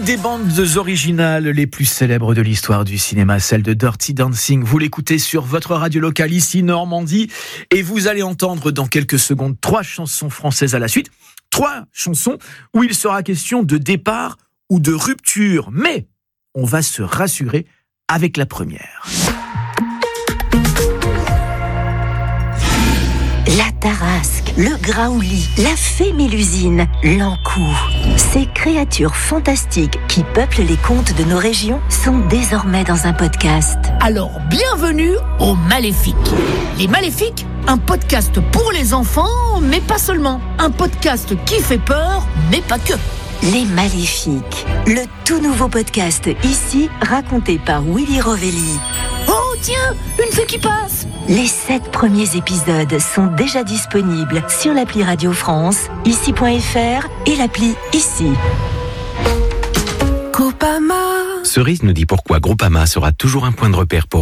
L'une des bandes originales les plus célèbres de l'histoire du cinéma, celle de Dirty Dancing. Vous l'écoutez sur votre radio locale ici, Normandie, et vous allez entendre dans quelques secondes 3 chansons françaises à la suite. 3 chansons où il sera question de départ ou de rupture. Mais on va se rassurer avec la première. La Tarasque, le Graouli, la fée Mélusine, l'Ankou. Ces créatures fantastiques qui peuplent les contes de nos régions sont désormais dans un podcast. Alors, bienvenue aux Maléfiques. Les Maléfiques, un podcast pour les enfants, mais pas seulement. Un podcast qui fait peur, mais pas que. Les Maléfiques, le tout nouveau podcast ici, raconté par Willy Rovelli. Oh tiens, une fée qui passe. Les 7 premiers épisodes sont déjà disponibles sur l'appli Radio France, ici.fr et l'appli Ici. Cerise nous dit pourquoi Groupama sera toujours un point de repère pour